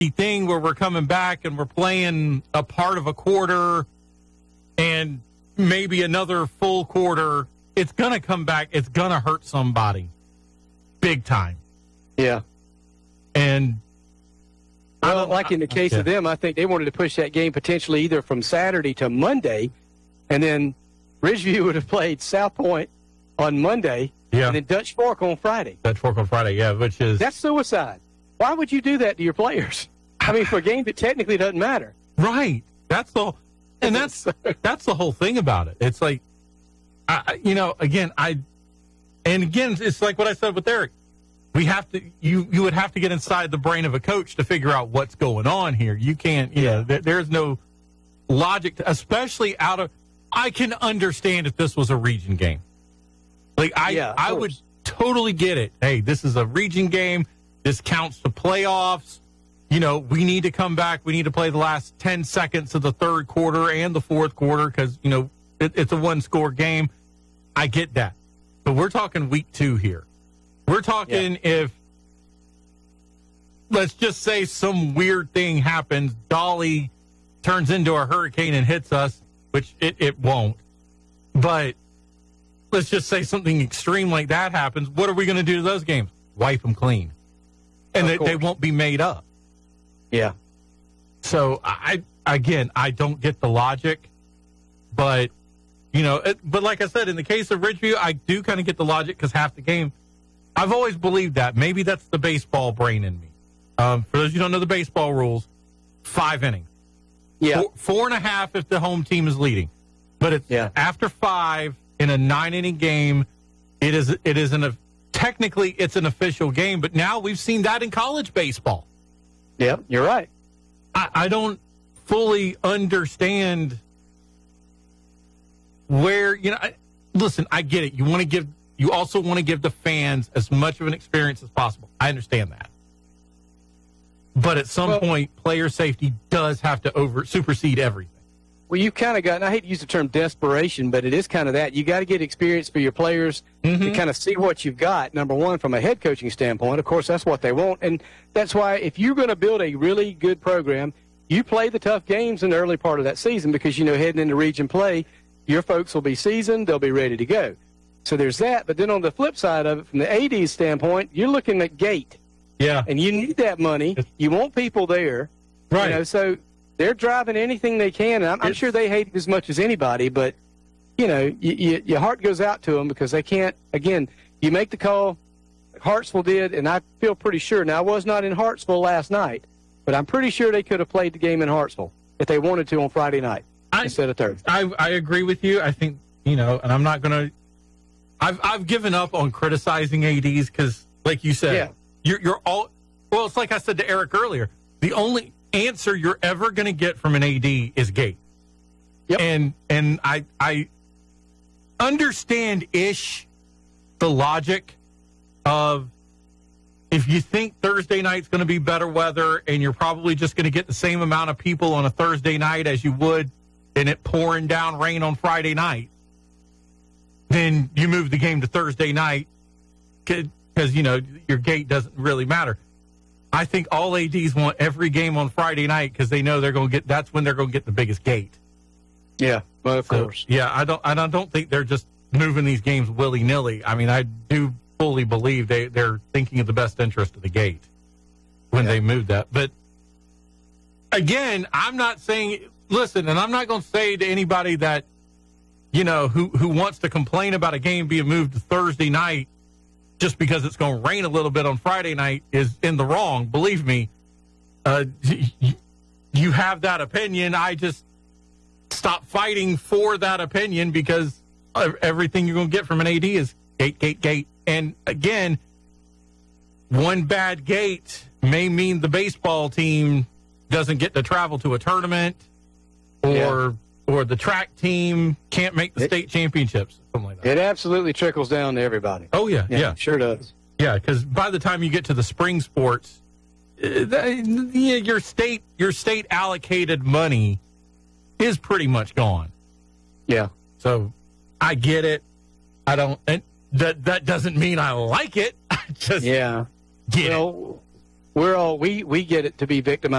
thing where we're coming back and we're playing a part of a quarter and maybe another full quarter, it's going to come back. It's going to hurt somebody big time. Yeah. And well, like in the case of them, I think they wanted to push that game potentially either from Saturday to Monday, and then Ridgeview would have played South Point on Monday, and then Dutch Fork on Friday. Dutch Fork on Friday, which is... That's suicide. Why would you do that to your players? I mean, for a game that technically doesn't matter. Right. That's the whole thing about it. It's like, again, it's like what I said with Eric. We have to. You would have to get inside the brain of a coach to figure out what's going on here. You can't. There's no logic, especially out of. I can understand if this was a region game. Like I would totally get it. Hey, this is a region game. This counts to playoffs. We need to come back. We need to play the last 10 seconds of the third quarter and the fourth quarter because it's a one-score game. I get that, but we're talking week 2 here. We're talking if, let's just say some weird thing happens, Dolly turns into a hurricane and hits us, which it won't. But let's just say something extreme like that happens. What are we going to do to those games? Wipe them clean. And they won't be made up. Yeah. So, I don't get the logic. But, but like I said, in the case of Ridgeview, I do kind of get the logic because half the game, I've always believed that. Maybe that's the baseball brain in me. For those who don't know the baseball rules, 5 innings. Yeah. 4.5 if the home team is leading. But it's after 5 in a 9-inning game, technically it's an official game, but now we've seen that in college baseball. Yeah, you're right. I don't fully understand where, listen, I get it. You also want to give the fans as much of an experience as possible. I understand that. But at some point, player safety does have to supersede everything. Well, you've kind of got, and I hate to use the term desperation, but it is kind of that. You got to get experience for your players to kind of see what you've got, number one, from a head coaching standpoint. Of course, that's what they want. And that's why if you're going to build a really good program, you play the tough games in the early part of that season because, heading into region play, your folks will be seasoned, they'll be ready to go. So there's that. But then on the flip side of it, from the AD's standpoint, you're looking at gate. Yeah. And you need that money. You want people there. Right. So they're driving anything they can. And I'm sure they hate it as much as anybody. But, your heart goes out to them because they can't. Again, you make the call. Hartsville did, and I feel pretty sure. Now, I was not in Hartsville last night, but I'm pretty sure they could have played the game in Hartsville if they wanted to on Friday night instead of Thursday. I agree with you. I think, and I'm not going to. I've given up on criticizing ADs because, like you said, you're all. Well, it's like I said to Eric earlier. The only answer you're ever going to get from an AD is gate. Yep. And I understand the logic of if you think Thursday night's going to be better weather and you're probably just going to get the same amount of people on a Thursday night as you would in it pouring down rain on Friday night. Then you move the game to Thursday night because, your gate doesn't really matter. I think all ADs want every game on Friday night because they know that's when they're going to get the biggest gate. Yeah, well, of course. Yeah, I don't think they're just moving these games willy-nilly. I mean, I do fully believe they're thinking of the best interest of the gate when they move that. But, again, I'm not saying, listen, and I'm not going to say to anybody that, who wants to complain about a game being moved to Thursday night just because it's going to rain a little bit on Friday night is in the wrong. Believe me, you have that opinion. I just stop fighting for that opinion because everything you're going to get from an AD is gate. And, again, one bad gate may mean the baseball team doesn't get to travel to a tournament or the track team can't make the state championships, something like that. It absolutely trickles down to everybody. Oh, yeah. Sure does. Yeah, because by the time you get to the spring sports, your state allocated money is pretty much gone. Yeah. So I get it. I don't. And that doesn't mean I like it. I just get it. we get it to be victimized